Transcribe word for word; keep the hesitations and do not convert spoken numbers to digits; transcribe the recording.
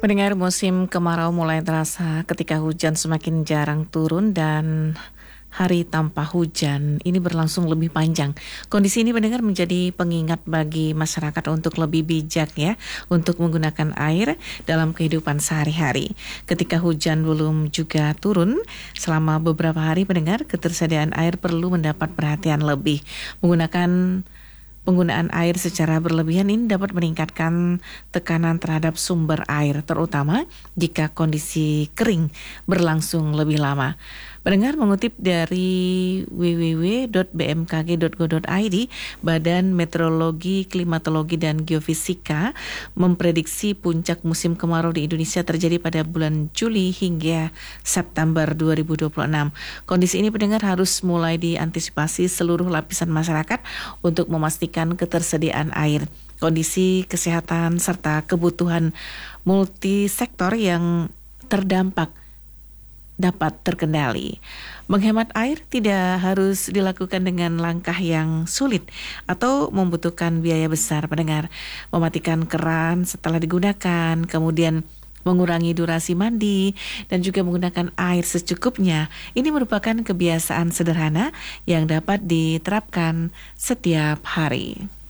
Pendengar, musim kemarau mulai terasa ketika hujan semakin jarang turun dan hari tanpa hujan ini berlangsung lebih panjang. Kondisi ini pendengar menjadi pengingat bagi masyarakat untuk lebih bijak ya untuk menggunakan air dalam kehidupan sehari-hari. Ketika hujan belum juga turun selama beberapa hari, pendengar, ketersediaan air perlu mendapat perhatian lebih. Menggunakan Penggunaan air secara berlebihan ini dapat meningkatkan tekanan terhadap sumber air, terutama jika kondisi kering berlangsung lebih lama. Pendengar, mengutip dari w w w dot b m k g dot go dot i d, Badan Meteorologi, Klimatologi, dan Geofisika memprediksi puncak musim kemarau di Indonesia terjadi pada bulan Juli hingga September dua ribu dua puluh enam. Kondisi ini, pendengar, harus mulai diantisipasi seluruh lapisan masyarakat untuk memastikan ketersediaan air, kondisi kesehatan, serta kebutuhan multisektor yang terdampak dapat terkendali. Menghemat air tidak harus dilakukan dengan langkah yang sulit atau membutuhkan biaya besar, pendengar. Mematikan keran setelah digunakan, kemudian mengurangi durasi mandi, dan juga menggunakan air secukupnya. Ini merupakan kebiasaan sederhana yang dapat diterapkan setiap hari.